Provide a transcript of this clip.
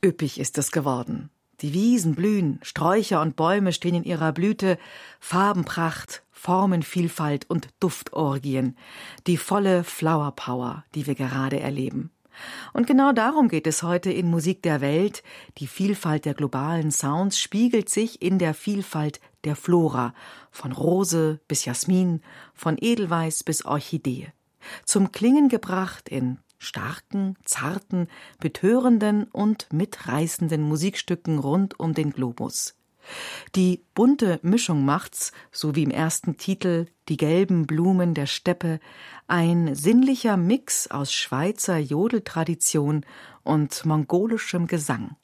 Üppig ist es geworden. Die Wiesen blühen, Sträucher und Bäume stehen in ihrer Blüte, Farbenpracht, Formenvielfalt und Duftorgien, die volle Flower Power, die wir gerade erleben. Und genau darum geht es heute in Musik der Welt. Die Vielfalt der globalen Sounds spiegelt sich in der Vielfalt der Flora, von Rose bis Jasmin, von Edelweiß bis Orchidee. Zum Klingen gebracht in starken, zarten, betörenden und mitreißenden Musikstücken rund um den Globus. Die bunte Mischung macht's, so wie im ersten Titel Die gelben Blumen der Steppe, ein sinnlicher Mix aus Schweizer Jodeltradition und mongolischem Gesang.